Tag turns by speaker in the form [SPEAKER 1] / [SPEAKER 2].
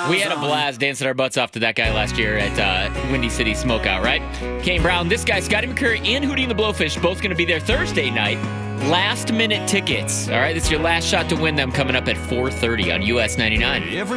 [SPEAKER 1] We had a blast dancing our butts off to that guy last year at Windy City Smokeout, right? Kane Brown, this guy, Scotty McCreery, and Hootie and the Blowfish, both going to be there Thursday night. Last-minute tickets. All right, this is your last shot to win them coming up at 4:30 on US 99.